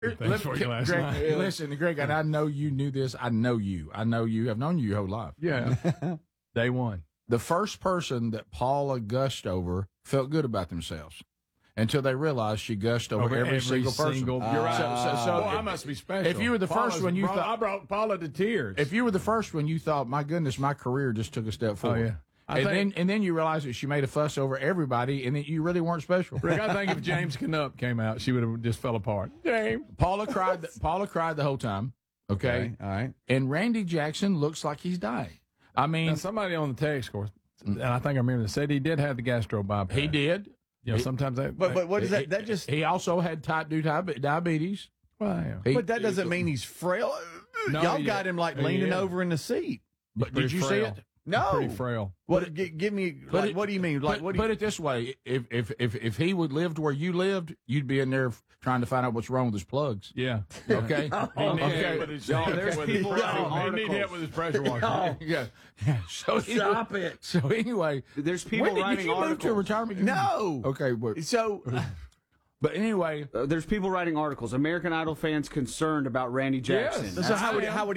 Thanks for you last night. Listen, Greg, and I know you knew this. I know you. I've known you your whole life. Yeah. Day one. The first person that Paula gushed over felt good about themselves until they realized she gushed over every single person. You're right. So I must be special. If you were the first one, I brought Paula to tears. If you were the first one, you thought, my goodness, my career just took a step forward. Oh, yeah. And then you realized that she made a fuss over everybody, and that you really weren't special. Rick, I think if James Canup came out, she would have just fell apart. James. Paula cried the whole time. Okay. All right. And Randy Jackson looks like he's dying. I mean, now, somebody on the text course, and I think I remember, said he did have the gastro bypass. He did. You know, sometimes but what is that? That just he also had type 2 diabetes. Well, but that doesn't mean he's frail. No, y'all got him like leaning over in the seat. But did you see it? No, pretty frail. What? Give me. Like, what do you mean? Like, what? Put it this way: if he would lived where you lived, you'd be in there trying to find out what's wrong with his plugs. Yeah. Okay. Okay. He need help with his pressure washer. Yeah. So Stop it. So anyway, there's people when writing did you move articles. to retirement? No. Okay. So. But anyway, there's people writing articles. American Idol fans concerned about Randy Jackson. Yes. So how would